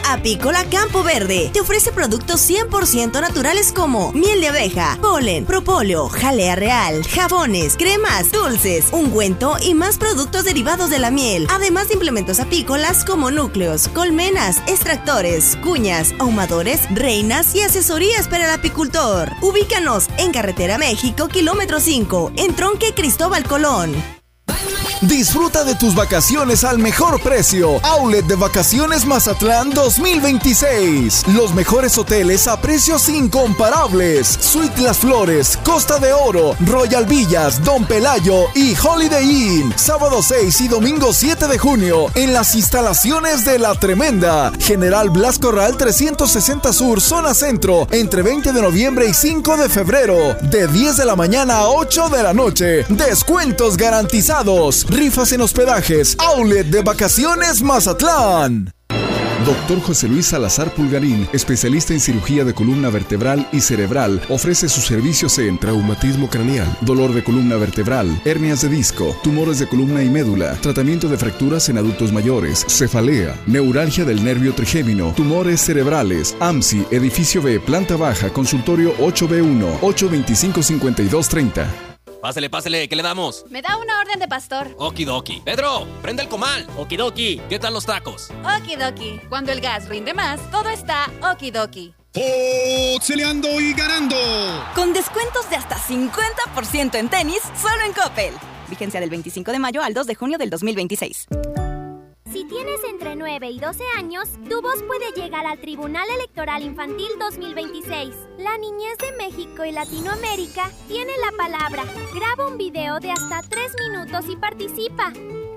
Apícola Campo Verde te ofrece productos 100% naturales como miel de abeja, polen, propóleo, jalea real, jabones, cremas, dulces, ungüento y más productos derivados de la miel, además de implementos apícolas como núcleos, colmenas, extractores, cuñas, ahumadores, reinas y asesorías para el apicultor. Ubícanos en Carretera México, kilómetro 5, en Tronque Cristóbal Colón. Disfruta de tus vacaciones al mejor precio. Outlet de Vacaciones Mazatlán 2026. Los mejores hoteles a precios incomparables. Suite Las Flores, Costa de Oro, Royal Villas, Don Pelayo y Holiday Inn. Sábado 6 y domingo 7 de junio en las instalaciones de La Tremenda. General Blas Corral 360 Sur, zona centro, entre 20 de noviembre y 5 de febrero. De 10 de la mañana a 8 de la noche. Descuentos garantizados. Rifas en hospedajes. Outlet de Vacaciones Mazatlán. Dr. José Luis Salazar Pulgarín, especialista en cirugía de columna vertebral y cerebral, ofrece sus servicios en traumatismo craneal, dolor de columna vertebral, hernias de disco, tumores de columna y médula, tratamiento de fracturas en adultos mayores, cefalea, neuralgia del nervio trigémino, tumores cerebrales. AMSI, edificio B, planta baja, consultorio 8B1, 825-5230. Pásele, ¿qué le damos? Me da una orden de pastor. Okidoki. Pedro, prende el comal. Okidoki. ¿Qué tal los tacos? Okidoki. Cuando el gas rinde más, todo está okidoki. ¡Pixeleando y ganando! Con descuentos de hasta 50% en tenis, solo en Coppel. Vigencia del 25 de mayo al 2 de junio del 2026. Si tienes entre 9 y 12 años, tu voz puede llegar al Tribunal Electoral Infantil 2026. La niñez de México y Latinoamérica tiene la palabra. Graba un video de hasta 3 minutos y participa.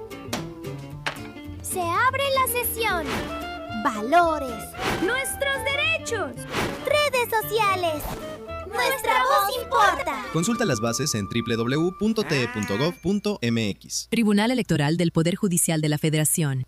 Se abre la sesión. Valores. Nuestros derechos. Redes sociales. Nuestra voz importa. Consulta las bases en www.te.gov.mx. Tribunal Electoral del Poder Judicial de la Federación.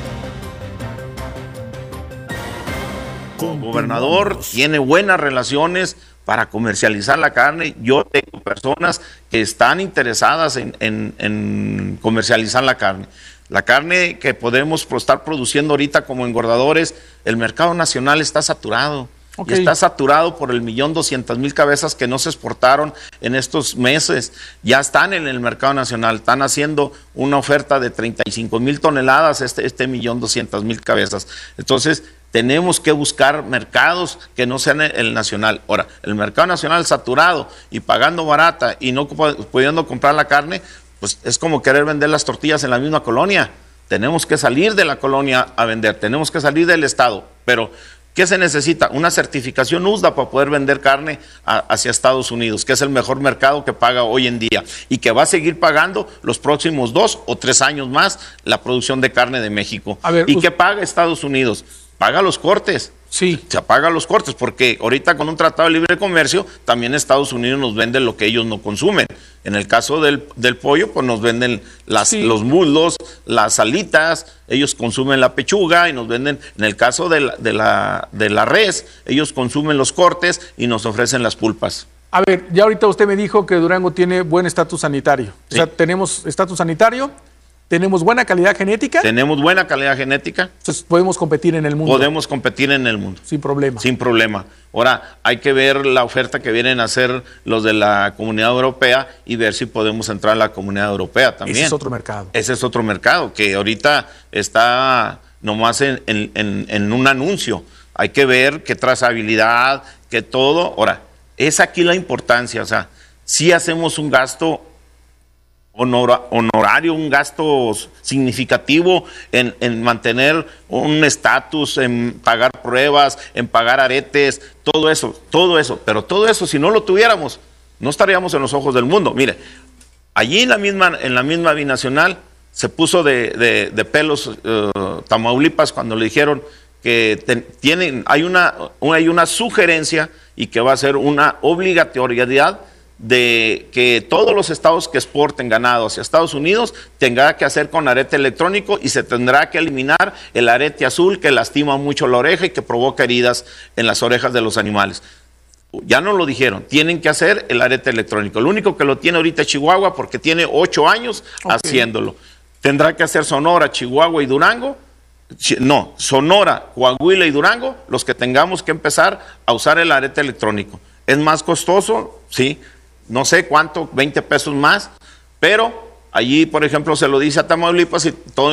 Como gobernador tiene buenas relaciones para comercializar la carne. Yo tengo personas que están interesadas en comercializar la carne. La carne que podemos estar produciendo ahorita como engordadores, el mercado nacional está saturado. Okay. Y está saturado por 1.200.000 cabezas que no se exportaron en estos meses. Ya están en el mercado nacional, están haciendo una oferta de 35.000 toneladas, este 1.200.000 cabezas. Entonces, tenemos que buscar mercados que no sean el nacional. Ahora, el mercado nacional saturado y pagando barata y no pudiendo comprar la carne, pues es como querer vender las tortillas en la misma colonia. Tenemos que salir de la colonia a vender, tenemos que salir del estado, pero ¿qué se necesita? Una certificación USDA para poder vender carne hacia Estados Unidos, que es el mejor mercado que paga hoy en día y que va a seguir pagando los próximos 2 o 3 años más la producción de carne de México. ¿Y qué paga Estados Unidos? Paga los cortes. Sí. Se paga los cortes, porque ahorita con un tratado de libre comercio, también Estados Unidos nos vende lo que ellos no consumen. En el caso del pollo, pues nos venden los muslos, las alitas, ellos consumen la pechuga y nos venden, en el caso de la res, ellos consumen los cortes y nos ofrecen las pulpas. A ver, ya ahorita usted me dijo que Durango tiene buen estatus sanitario. Sí. O sea, tenemos estatus sanitario. ¿Tenemos buena calidad genética? Tenemos buena calidad genética. Entonces podemos competir en el mundo. Podemos competir en el mundo. Sin problema. Sin problema. Ahora, hay que ver la oferta que vienen a hacer los de la Comunidad Europea y ver si podemos entrar a la Comunidad Europea también. Ese es otro mercado. Ese es otro mercado que ahorita está nomás en un anuncio. Hay que ver qué trazabilidad, qué todo. Ahora, es aquí la importancia. O sea, si hacemos un gasto honorario, un gasto significativo en mantener un estatus, en pagar pruebas, en pagar aretes, todo eso, pero todo eso si no lo tuviéramos, no estaríamos en los ojos del mundo. Mire, allí en la misma binacional se puso de pelos Tamaulipas cuando le dijeron que hay una sugerencia y que va a ser una obligatoriedad de que todos los estados que exporten ganado hacia Estados Unidos tendrá que hacer con arete electrónico y se tendrá que eliminar el arete azul que lastima mucho la oreja y que provoca heridas en las orejas de los animales. Ya no lo dijeron, tienen que hacer el arete electrónico. El único que lo tiene ahorita es Chihuahua porque tiene 8 años haciéndolo. Tendrá que hacer Sonora, Chihuahua y Durango No, Sonora, Coahuila y Durango, los que tengamos que empezar a usar el arete electrónico. Es más costoso, sí, no sé cuánto, 20 pesos más, pero allí, por ejemplo, se lo dice a Tamaulipas y todo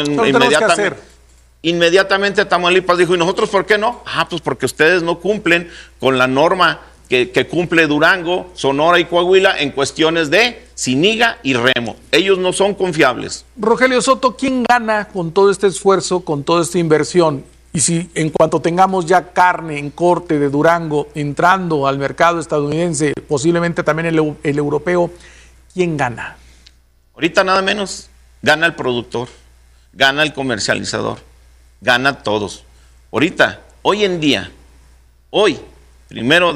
inmediatamente Tamaulipas dijo, ¿y nosotros por qué no? Pues porque ustedes no cumplen con la norma que cumple Durango, Sonora y Coahuila en cuestiones de ciniga y remo. Ellos no son confiables. Rogelio Soto, ¿quién gana con todo este esfuerzo, con toda esta inversión? Y si en cuanto tengamos ya carne en corte de Durango entrando al mercado estadounidense, posiblemente también el europeo, ¿quién gana? Ahorita nada menos gana el productor, gana el comercializador, gana todos. Ahorita, hoy en día, hoy, 1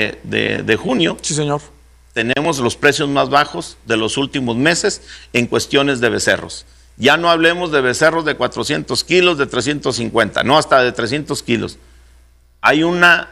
de junio, sí, señor, tenemos los precios más bajos de los últimos meses en cuestiones de becerros. Ya no hablemos de becerros de 400 kilos, de 350, no, hasta de 300 kilos. Hay una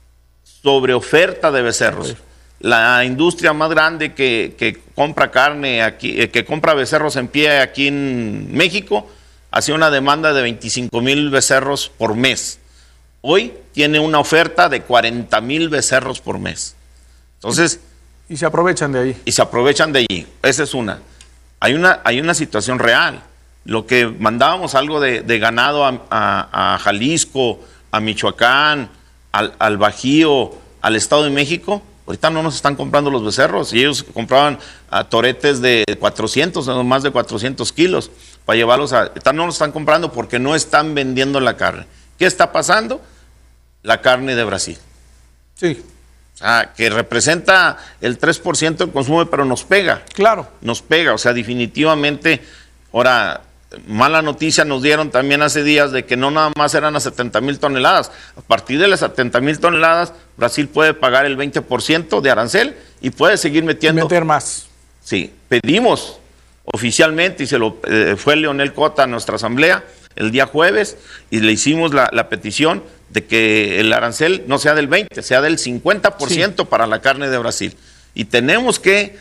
sobreoferta de becerros. Sí. La industria más grande que compra carne aquí, que compra becerros en pie aquí en México, hacía una demanda de 25,000 becerros por mes. Hoy tiene una oferta de 40,000 becerros por mes. Entonces, y se aprovechan de ahí. Y se aprovechan de allí. Esa es una. Hay una situación real. Lo que mandábamos algo de ganado a Jalisco, a Michoacán, al Bajío, al Estado de México, ahorita no nos están comprando los becerros. Y ellos compraban toretes de 400, no más de 400 kilos, para llevarlos ahorita no nos están comprando porque no están vendiendo la carne. ¿Qué está pasando? La carne de Brasil. Sí. O sea, que representa el 3% del consumo, pero nos pega. Claro. Nos pega, o sea, definitivamente. Ahora, mala noticia nos dieron también hace días de que no nada más eran las 70,000 toneladas. A partir de las 70,000 toneladas, Brasil puede pagar el 20% de arancel y puede seguir meter más. Sí, pedimos oficialmente, y fue Leonel Cota a nuestra asamblea el día jueves, y le hicimos la petición de que el arancel no sea del 20%, sea del 50% para la carne de Brasil. Y tenemos que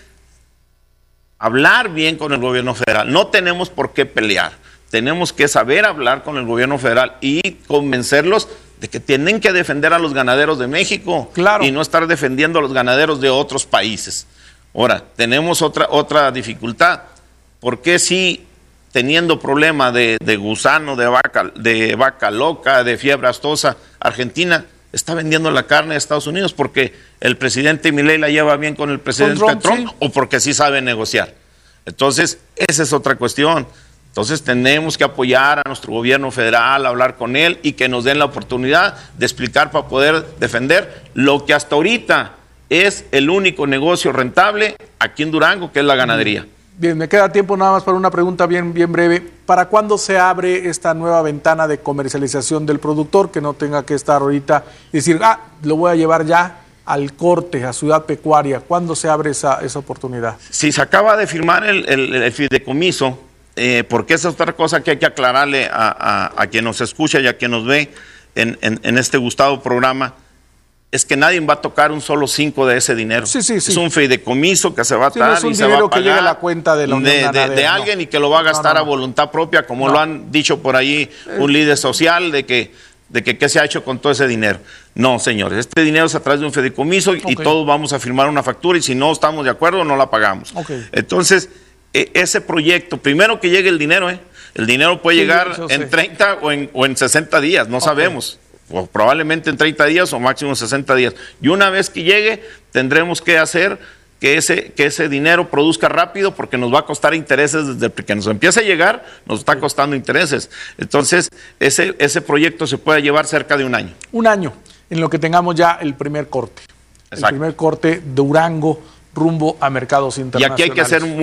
hablar bien con el gobierno federal. No tenemos por qué pelear. Tenemos que saber hablar con el gobierno federal y convencerlos de que tienen que defender a los ganaderos de México, claro, y no estar defendiendo a los ganaderos de otros países. Ahora, tenemos otra dificultad. ¿Por qué si teniendo problema de gusano, de vaca loca, de fiebre aftosa, Argentina está vendiendo la carne a Estados Unidos? Porque el presidente Milei la lleva bien con el presidente Trump, sí, o porque sí sabe negociar. Entonces, esa es otra cuestión. Entonces, tenemos que apoyar a nuestro gobierno federal, hablar con él y que nos den la oportunidad de explicar para poder defender lo que hasta ahorita es el único negocio rentable aquí en Durango, que es la ganadería. Bien, me queda tiempo nada más para una pregunta bien breve. ¿Para cuándo se abre esta nueva ventana de comercialización del productor, que no tenga que estar ahorita y decir, lo voy a llevar ya al corte, a Ciudad Pecuaria? ¿Cuándo se abre esa oportunidad? Sí, se acaba de firmar el fideicomiso, porque esa es otra cosa que hay que aclararle a quien nos escucha y a quien nos ve en este gustado programa. Es que nadie va a tocar un solo 5 de ese dinero. Sí. Es un fideicomiso que se va a dar, no es un y se va a pagar que llega a la cuenta de la Unión de alguien, y que lo va a gastar a voluntad propia, como lo han dicho por ahí un líder social, de que qué se ha hecho con todo ese dinero. No, señores, este dinero es a través de un fideicomiso, y todos vamos a firmar una factura, y si no estamos de acuerdo no la pagamos. Entonces, ese proyecto, primero que llegue el dinero, el dinero puede llegar en 30 o en 60 días, no sabemos. O probablemente en 30 días o máximo 60 días. Y una vez que llegue, tendremos que hacer que ese dinero produzca rápido, porque nos va a costar intereses desde que nos empiece a llegar, nos está costando intereses. Entonces, ese proyecto se puede llevar cerca de un año. Un año, en lo que tengamos ya el primer corte. Exacto. El primer corte de Durango rumbo a mercados internacionales. Y aquí hay que ser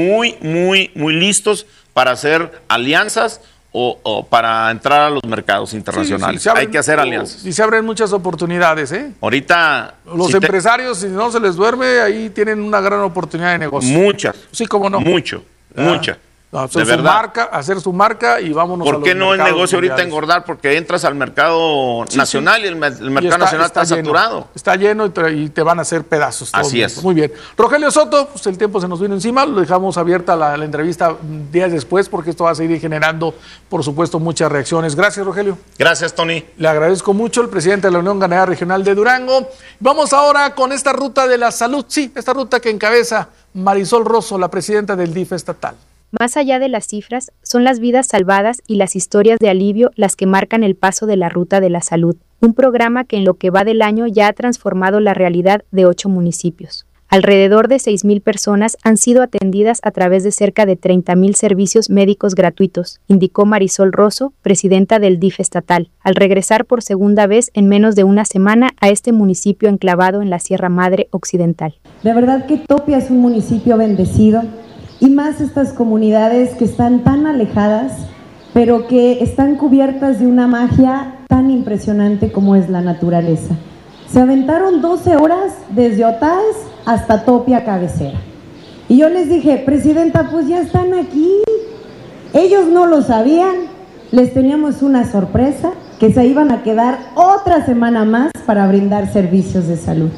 muy listos para hacer alianzas o para entrar a los mercados internacionales. Sí, hay que hacer alianzas. Y se abren muchas oportunidades, ¿eh? Ahorita los empresarios, si no se les duerme, ahí tienen una gran oportunidad de negocio. Muchas. Sí, cómo no. Muchas. Hacer su marca y vámonos a los mercados. ¿Por qué no es negocio ahorita mundiales? engordar? Porque entras al mercado nacional y el mercado nacional está saturado. Está lleno y te van a hacer pedazos. Así es. Muy bien. Rogelio Soto, pues el tiempo se nos vino encima, lo dejamos abierta la entrevista días después porque esto va a seguir generando, por supuesto, muchas reacciones. Gracias, Rogelio. Gracias, Tony. Le agradezco mucho, el presidente de la Unión Ganadera Regional de Durango. Vamos ahora con esta ruta de la salud, esta ruta que encabeza Marisol Rosso, la presidenta del DIF estatal. Más allá de las cifras, son las vidas salvadas y las historias de alivio las que marcan el paso de la Ruta de la Salud, un programa que en lo que va del año ya ha transformado la realidad de 8 municipios. Alrededor de 6,000 personas han sido atendidas a través de cerca de 30,000 servicios médicos gratuitos, indicó Marisol Rosso, presidenta del DIF estatal, al regresar por segunda vez en menos de una semana a este municipio enclavado en la Sierra Madre Occidental. De verdad que Topia es un municipio bendecido, y más estas comunidades que están tan alejadas, pero que están cubiertas de una magia tan impresionante como es la naturaleza. Se aventaron 12 horas desde Otaes hasta Topia cabecera. Y yo les dije, presidenta, pues ya están aquí. Ellos no lo sabían, les teníamos una sorpresa, que se iban a quedar otra semana más para brindar servicios de salud.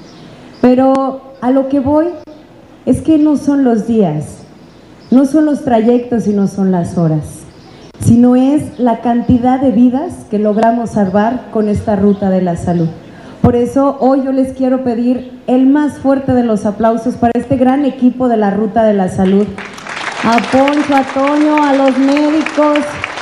Pero a lo que voy es que no son los días, no son los trayectos y no son las horas, sino es la cantidad de vidas que logramos salvar con esta Ruta de la Salud. Por eso hoy yo les quiero pedir el más fuerte de los aplausos para este gran equipo de la Ruta de la Salud. A Poncho, a Toño, a los médicos,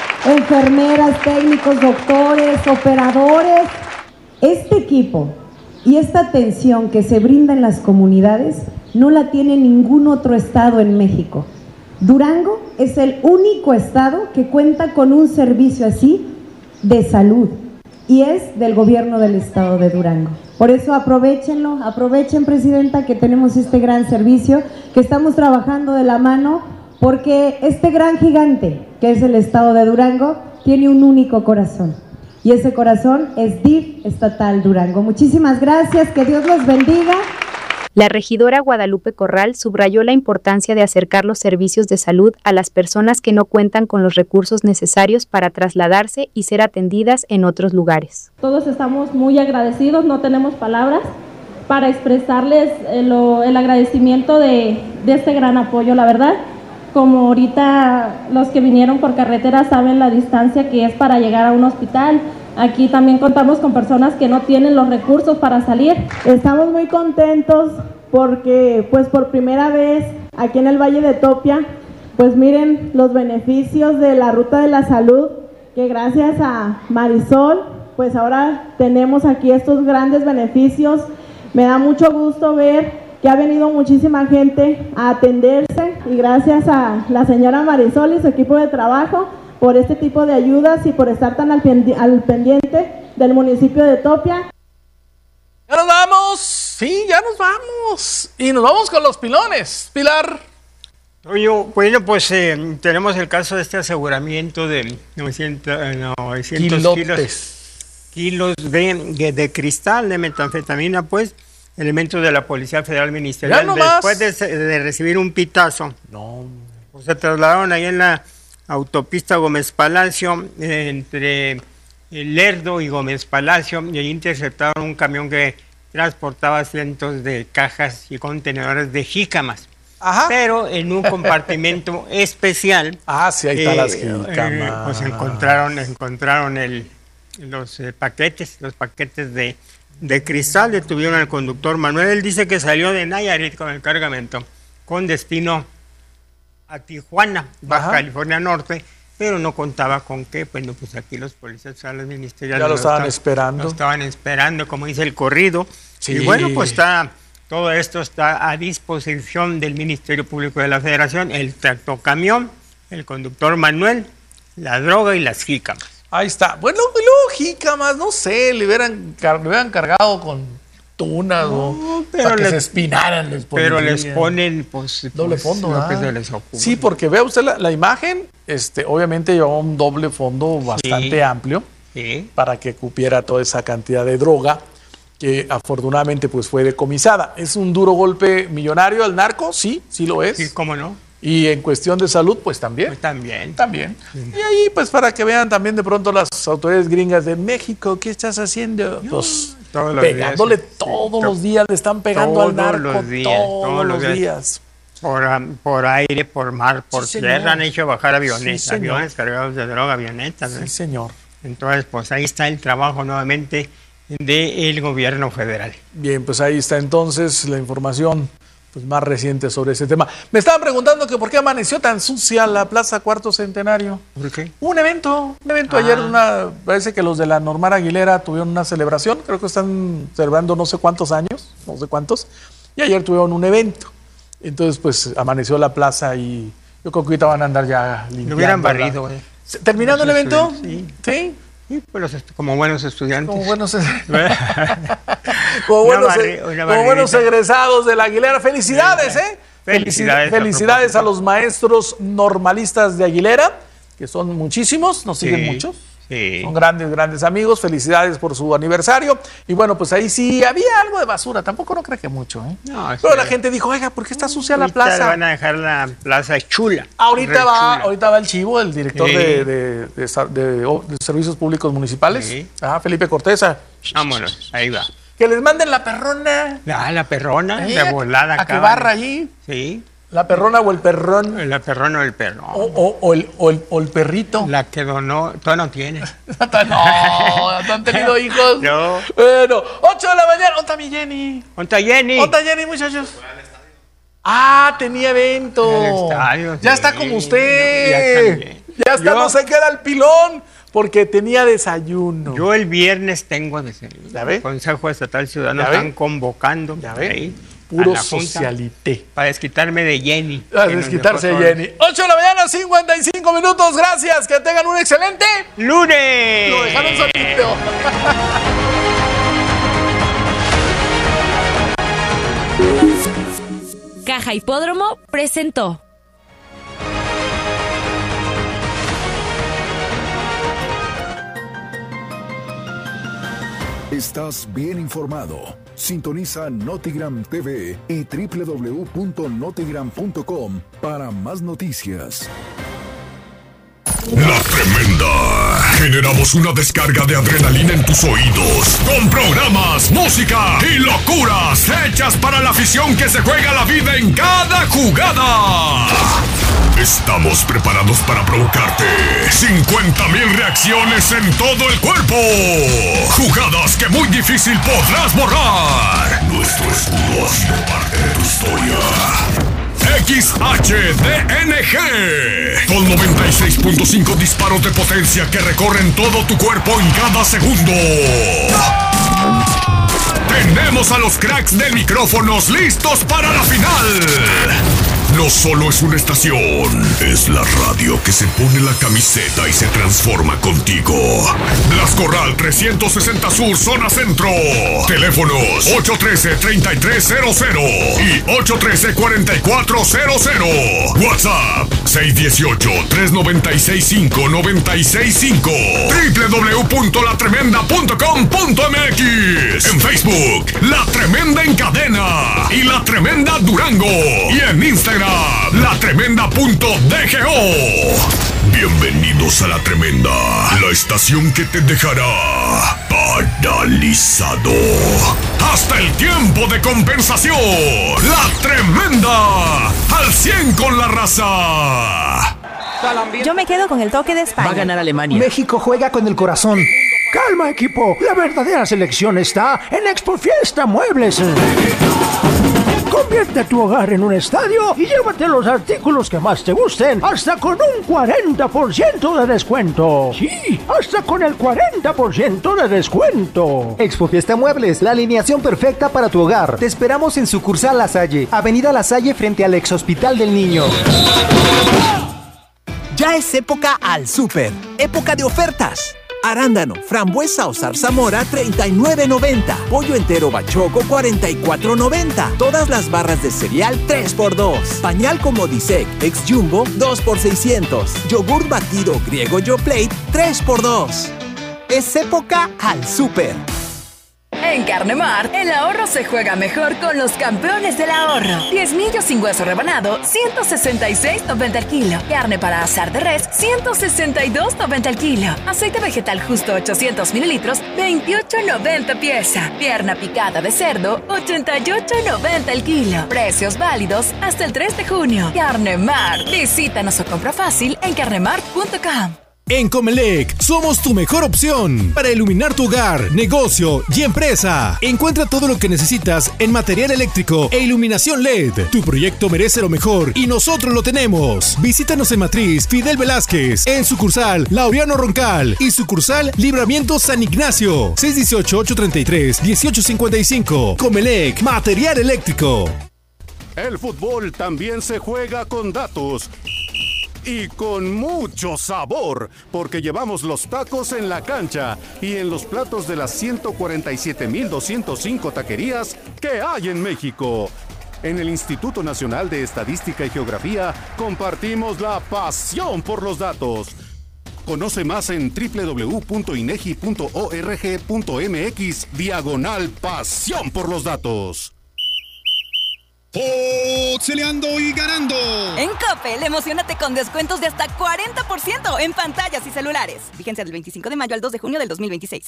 enfermeras, técnicos, doctores, operadores. Este equipo y esta atención que se brinda en las comunidades no la tiene ningún otro estado en México. Durango es el único estado que cuenta con un servicio así de salud y es del gobierno del estado de Durango. Por eso aprovechenlo, aprovechen, presidenta, que tenemos este gran servicio, que estamos trabajando de la mano, porque este gran gigante que es el estado de Durango tiene un único corazón y ese corazón es DIF estatal Durango. Muchísimas gracias, que Dios los bendiga. La regidora Guadalupe Corral subrayó la importancia de acercar los servicios de salud a las personas que no cuentan con los recursos necesarios para trasladarse y ser atendidas en otros lugares. Todos estamos muy agradecidos, no tenemos palabras para expresarles el agradecimiento de este gran apoyo, la verdad. Como ahorita los que vinieron por carretera saben la distancia que es para llegar a un hospital. Aquí también contamos con personas que no tienen los recursos para salir. Estamos muy contentos porque pues por primera vez aquí en el Valle de Topia, pues miren los beneficios de la Ruta de la Salud, que gracias a Marisol, pues ahora tenemos aquí estos grandes beneficios. Me da mucho gusto ver que ha venido muchísima gente a atenderse y gracias a la señora Marisol y su equipo de trabajo por este tipo de ayudas y por estar tan al pendiente del municipio de Topia. ¡Ya nos vamos! Sí, ya nos vamos. Y nos vamos con los pilones. Pilar. Bueno, pues tenemos el caso de este aseguramiento de 900 kilos de cristal, de metanfetamina, pues, elementos de la Policía Federal Ministerial. Después de recibir un pitazo. Pues, se trasladaron ahí en la autopista Gómez Palacio, entre Lerdo y Gómez Palacio, y ahí interceptaron un camión que transportaba cientos de cajas y contenedores de jícamas. Ajá. Pero en un compartimento especial. Sí, ahí están las jícamas. Pues encontraron los paquetes de cristal. Detuvieron al conductor Manuel. Él dice que salió de Nayarit con el cargamento con destino a Tijuana, Baja California Norte, pero no contaba con que, bueno, pues aquí los policías federales ministeriales ya lo estaban esperando. Lo estaban esperando, como dice el corrido. Sí. Y bueno, pues todo esto está a disposición del Ministerio Público de la Federación, el tractocamión, el conductor Manuel, la droga y las jícamas. Ahí está. Bueno, y luego jícamas, no sé, le hubieran cargado con tunas para que se espinaran. Pero les ponen doble fondo, lo que se les ocurre. Sí, porque vea usted la imagen, obviamente llevaba un doble fondo bastante amplio para que cupiera toda esa cantidad de droga que afortunadamente pues fue decomisada. ¿Es un duro golpe millonario al narco? Sí, sí lo es. Sí, cómo no. Y en cuestión de salud, pues también. Pues también. También. Y ahí, pues para que vean también de pronto las autoridades gringas de México, ¿qué estás haciendo? Pues pegándole todos los días, le están pegando al narco todos los días. Por aire, por mar, por Sí, tierra señor. han hecho bajar aviones, Sí, señor. aviones cargados de droga, avionetas. Sí, señor. Entonces, pues ahí está el trabajo nuevamente del gobierno federal. Bien, pues ahí está entonces la información pues más reciente sobre ese tema. Me estaban preguntando que por qué amaneció tan sucia la Plaza Cuarto Centenario. ¿Por qué? Un evento ayer, parece que los de la Normal Aguilera tuvieron una celebración, creo que están celebrando no sé cuántos años, y ayer tuvieron un evento. Entonces, pues amaneció la plaza y yo creo que ahorita van a andar ya limpiando. Lo hubieran barrido. ¿Terminando el evento? Sí. ¿Sí? Sí, pues como buenos estudiantes. Como buenos egresados de la Aguilera. Felicidades, ¿eh? Felicidades a los maestros normalistas de Aguilera, que son muchísimos, nos siguen muchos. Sí. Son grandes amigos. Felicidades por su aniversario. Y bueno, pues ahí sí había algo de basura. Tampoco no creo que mucho, ¿eh? No, pero la gente dijo, oiga, ¿por qué está sucia la plaza? Van a dejar la plaza chula. Ahorita va el Chivo, el director de Servicios Públicos Municipales. Sí. Felipe Cortesa. Vámonos, ahí va. Que les manden la perrona. La perrona, de volada. A que barra allí. Sí. ¿La perrona o el perrón? La perrona o el perrón. O el perrito. La que donó, tú no tienes. No han tenido hijos. No. Bueno, 8 de la mañana. ¿Dónde está mi Jenny? ¿Dónde está Jenny? ¿Dónde está Jenny, muchachos? Tenía evento. Ya está como usted. Ya está, no se queda el pilón. Porque tenía desayuno. Yo el viernes tengo desayuno. ¿Ya ve? El Consejo Estatal Ciudadano están convocando. ¿Ya ve? Ahí, puro socialité. Para desquitarme de Jenny. Para desquitarse de Jenny. 8 de la mañana, 55 minutos. Gracias. Que tengan un excelente lunes. Lo dejaron solito. Caja Hipódromo presentó. Estás bien informado. Sintoniza Notigram TV y www.notigram.com para más noticias. La Tremenda. Generamos una descarga de adrenalina en tus oídos con programas, música y locuras hechas para la afición que se juega la vida en cada jugada. Estamos preparados para provocarte 50,000 reacciones en todo el cuerpo. Jugadas que muy difícil podrás borrar. Nuestro escudo ha sido parte de tu historia. XHDNG, con 96.5 disparos de potencia que recorren todo tu cuerpo en cada segundo. Tenemos a los cracks de micrófonos listos para la final. No solo es una estación, es la radio que se pone la camiseta y se transforma contigo. Blas Corral 360 Sur, zona centro. Teléfonos 813-3300 y 813-4400. WhatsApp 618-396-5965. www.latremenda.com.mx. En Facebook, La Tremenda en Cadena y La Tremenda Durango. Y en Instagram, latremenda.dgo. Bienvenidos a La Tremenda, la estación que te dejará paralizado hasta el tiempo de compensación. La Tremenda, al 100 con la raza. Yo me quedo con el toque de España. Va a ganar Alemania. México juega con el corazón. Calma, equipo. La verdadera selección está en Expo Fiesta Muebles. Convierte tu hogar en un estadio y llévate los artículos que más te gusten hasta con un 40% de descuento. Sí, hasta con el 40% de descuento. Expo Fiesta Muebles, la alineación perfecta para tu hogar. Te esperamos en sucursal La Salle, Avenida La Salle frente al Ex Hospital del Niño. Ya es época al súper, época de ofertas. Arándano, frambuesa o zarzamora, $39.90. Pollo entero bachoco, $44.90. Todas las barras de cereal, 3x2. Pañal Comodisec, ex Jumbo, 2x600. Yogur batido griego YoPlate, 3x2. Es época al súper. En Carne Mart, el ahorro se juega mejor con los campeones del ahorro. 10 millos sin hueso rebanado, 166.90 el kilo. Carne para asar de res, 162.90 el kilo. Aceite vegetal justo 800 mililitros, 28.90 pieza. Pierna picada de cerdo, 88.90 el kilo. Precios válidos hasta el 3 de junio. Carne Mart. Visítanos o compra fácil en carnemart.com. En Comelec, somos tu mejor opción para iluminar tu hogar, negocio y empresa. Encuentra todo lo que necesitas en material eléctrico e iluminación LED. Tu proyecto merece lo mejor y nosotros lo tenemos. Visítanos en Matriz Fidel Velázquez, en sucursal Laureano Roncal y sucursal Libramiento San Ignacio. 618-833-1855. Comelec, material eléctrico. El fútbol también se juega con datos. Y con mucho sabor, porque llevamos los tacos en la cancha y en los platos de las 147,205 taquerías que hay en México. En el Instituto Nacional de Estadística y Geografía compartimos la pasión por los datos. Conoce más en www.inegi.org.mx/pasión por los datos. Pixeleando y ganando. En Coppel, emocionate con descuentos de hasta 40% en pantallas y celulares. Vigencia del 25 de mayo al 2 de junio del 2026.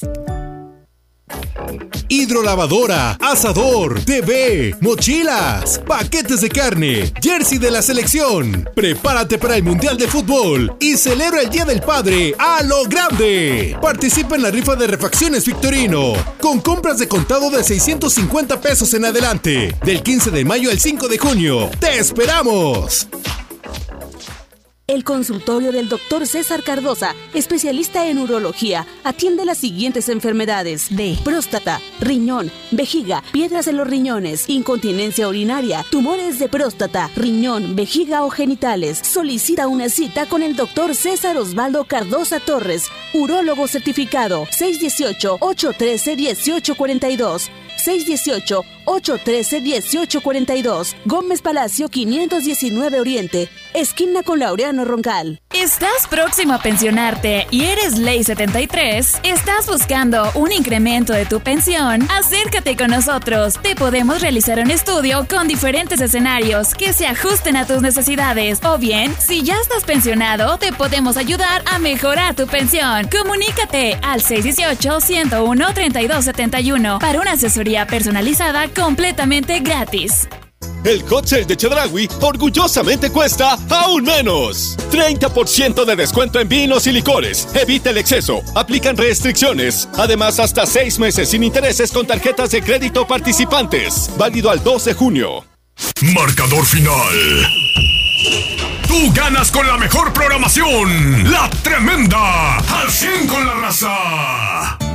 Hidrolavadora, asador, TV, mochilas, paquetes de carne, jersey de la selección. Prepárate para el Mundial de Fútbol y celebra el Día del Padre a lo grande. Participa en la rifa de refacciones Victorino con compras de contado de 650 pesos en adelante, del 15 de mayo al 5 de junio. ¡Te esperamos! El consultorio del Dr. César Cardosa, especialista en urología, atiende las siguientes enfermedades de próstata, riñón, vejiga, piedras en los riñones, incontinencia urinaria, tumores de próstata, riñón, vejiga o genitales. Solicita una cita con el Dr. César Osvaldo Cardosa Torres, urólogo certificado. 618-813-1842. 618-813-1842. Gómez Palacio 519 Oriente, esquina con Laureano Roncal. ¿Estás próximo a pensionarte y eres Ley 73? ¿Estás buscando un incremento de tu pensión? Acércate con nosotros. Te podemos realizar un estudio con diferentes escenarios que se ajusten a tus necesidades. O bien, si ya estás pensionado, te podemos ayudar a mejorar tu pensión. Comunícate al 618-101-3271 para una asesoría personalizada completamente gratis. El hot sale de Chedraui orgullosamente cuesta aún menos. 30% de descuento en vinos y licores. Evita el exceso. Aplican restricciones. Además, hasta 6 meses sin intereses con tarjetas de crédito participantes. Válido al 2 de junio. Marcador final. Tú ganas con la mejor programación. La Tremenda. Al 100 con la raza.